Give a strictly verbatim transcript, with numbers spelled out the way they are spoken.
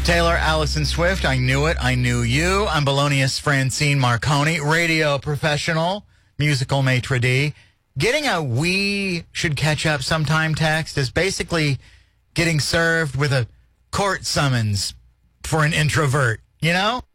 Taylor Allison Swift, I knew it, I knew you. I'm Belonius Francine Marconi, radio professional, musical maitre d'. Getting a "we should catch up sometime" text is basically getting served with a court summons for an introvert, you know?